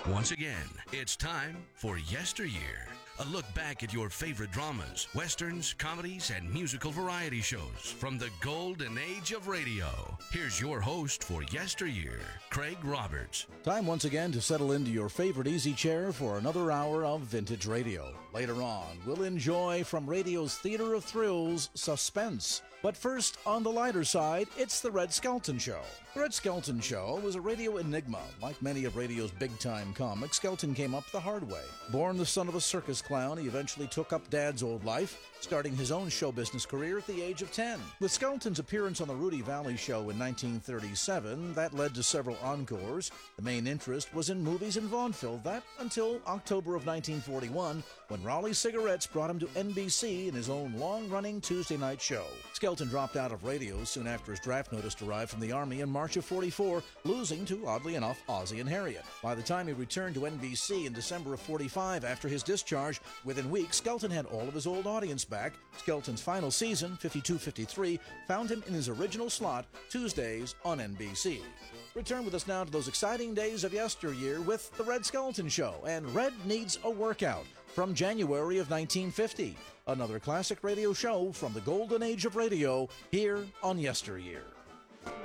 Once again, it's time for Yesteryear. A look back at your favorite dramas, westerns, comedies, and musical variety shows from the golden age of radio. Here's your host for Yesteryear, Craig Roberts. Time once again to settle into your favorite easy chair for another hour of vintage radio. Later on, we'll enjoy from radio's theater of thrills, Suspense. But first, on the lighter side, it's The Red Skelton Show. The Red Skelton Show was a radio enigma. Like many of radio's big-time comics, Skelton came up the hard way. Born the son of a circus clown, he eventually took up Dad's old life, starting his own show business career at the age of 10. With Skelton's appearance on the Rudy Valley Show in 1937, that led to several encores. The main interest was in movies and vaudeville, that until October of 1941, when Raleigh Cigarettes brought him to NBC in his own long-running Tuesday night show. Skelton dropped out of radio soon after his draft notice arrived from the Army in March of 44, losing to, oddly enough, Ozzie and Harriet. By the time he returned to NBC in December of 45 after his discharge, within weeks, Skelton had all of his old audience back. Skelton's final season, 52-53, found him in his original slot, Tuesdays on NBC. Return with us now to those exciting days of yesteryear with The Red Skelton Show and Red Needs a Workout from January of 1950. Another classic radio show from the golden age of radio here on Yesteryear.